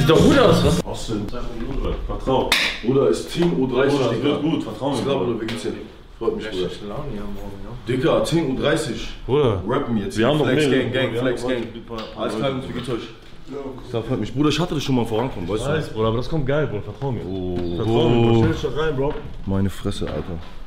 Sieht doch gut aus, was? Was denn? Vertrau. Bruder, ist Team U30, Bruder, das Digga. wird gut, vertrau mir. Bruder, wie geht's dir? Freut mich, Bruder. Laune hier morgen, ja. Digga, Team U30. Bruder. Rappen jetzt. Wir haben noch Flex mehr. Gang, Flex Gang. Alles klar, wie geht's euch? Das freut mich. Bruder, ich hatte das schon mal vorankommen, weißt du? Bruder, aber das kommt geil, Bruder, vertrau mir. Oh. Vertrau mir, Bro. Stell dich doch rein, Bro. Meine Fresse, Alter.